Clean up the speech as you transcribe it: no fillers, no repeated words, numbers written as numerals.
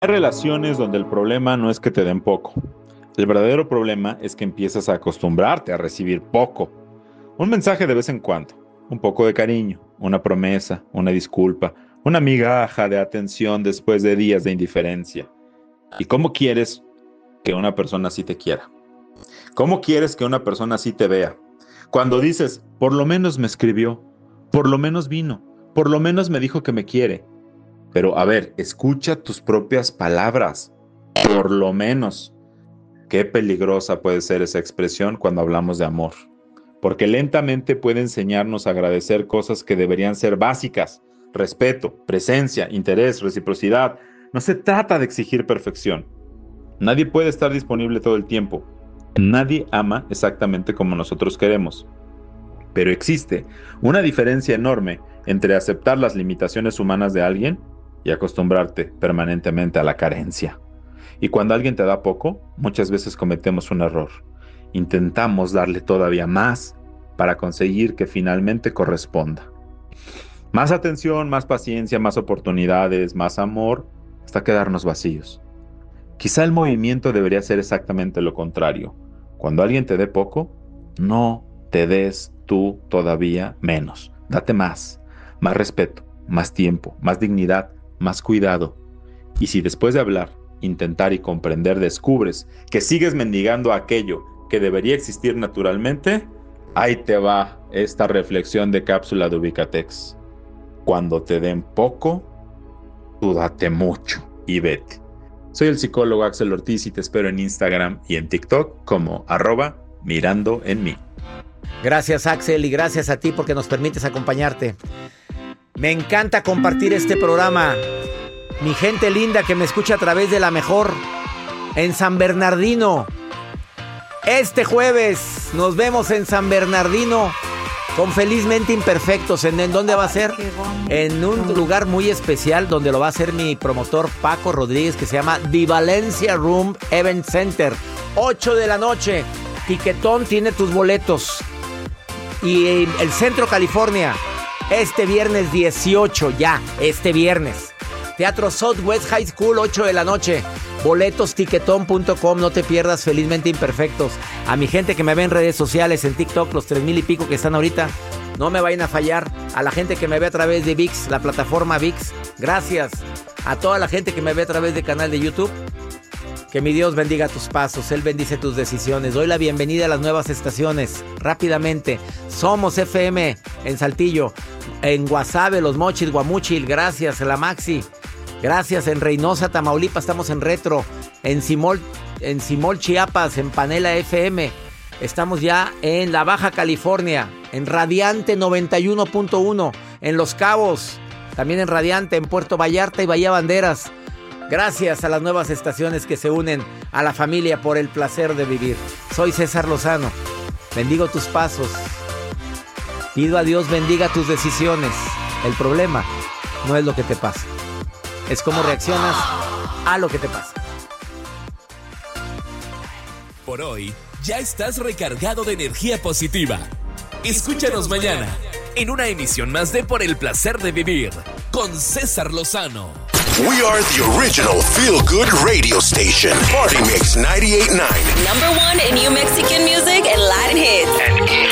Hay relaciones donde el problema no es que te den poco. El verdadero problema es que empiezas a acostumbrarte a recibir poco. Un mensaje de vez en cuando, un poco de cariño, una promesa, una disculpa, una migaja de atención después de días de indiferencia. ¿Y cómo quieres que una persona así te quiera? ¿Cómo quieres que una persona así te vea? Cuando dices, por lo menos me escribió, por lo menos vino, por lo menos me dijo que me quiere. Pero a ver, escucha tus propias palabras, por lo menos. Qué peligrosa puede ser esa expresión cuando hablamos de amor, porque lentamente puede enseñarnos a agradecer cosas que deberían ser básicas: respeto, presencia, interés, reciprocidad. No se trata de exigir perfección. Nadie puede estar disponible todo el tiempo. Nadie ama exactamente como nosotros queremos. Pero existe una diferencia enorme entre aceptar las limitaciones humanas de alguien y acostumbrarte permanentemente a la carencia. Y cuando alguien te da poco, muchas veces cometemos un error. Intentamos darle todavía más para conseguir que finalmente corresponda. Más atención, más paciencia, más oportunidades, más amor, hasta quedarnos vacíos. Quizá el movimiento debería ser exactamente lo contrario. Cuando alguien te dé poco, no te des tú todavía menos. Date más respeto, más tiempo, más dignidad, más cuidado. Y si después de hablar, intentar y comprender descubres que sigues mendigando aquello que debería existir naturalmente, ahí te va esta reflexión de cápsula de Ubicatex. Cuando te den poco, tú date mucho y vete. Soy el psicólogo Axel Ortiz y te espero en Instagram y en TikTok como @mirandoenmí. Gracias, Axel, y gracias a ti porque nos permites acompañarte. Me encanta compartir este programa. Mi gente linda que me escucha a través de La Mejor en San Bernardino. Este jueves nos vemos en San Bernardino con Felizmente Imperfectos. ¿En dónde va a ser? En un lugar muy especial donde lo va a hacer mi promotor Paco Rodríguez, que se llama The Valencia Room Event Center. 8 de la noche. Tiquetón tiene tus boletos. Y el Centro California, este viernes 18, este viernes. Teatro Southwest High School, 8 de la noche. Boletos, tiquetón.com, no te pierdas Felizmente Imperfectos. A mi gente que me ve en redes sociales, en TikTok, los 3,000 y pico que están ahorita, no me vayan a fallar. A la gente que me ve a través de ViX, la plataforma ViX, gracias. A toda la gente que me ve a través del canal de YouTube, que mi Dios bendiga tus pasos, Él bendice tus decisiones. Doy la bienvenida a las nuevas estaciones, rápidamente. Somos FM en Saltillo, en Guasave, Los Mochis, Guamúchil, gracias, La Maxi. Gracias, en Reynosa, Tamaulipas, estamos en Retro. En Simol, Chiapas, en Panela FM. Estamos ya en la Baja California, en Radiante 91.1. En Los Cabos, también en Radiante, en Puerto Vallarta y Bahía Banderas. Gracias a las nuevas estaciones que se unen a la familia por el placer de vivir. Soy César Lozano. Bendigo tus pasos. Pido a Dios bendiga tus decisiones. El problema no es lo que te pasa, es cómo reaccionas a lo que te pasa. Por hoy, ya estás recargado de energía positiva. Escúchanos mañana en una emisión más de Por el Placer de Vivir con César Lozano. We are the original feel-good radio station. Party Mix 98.9. #1 in New Mexican music and Latin hits. And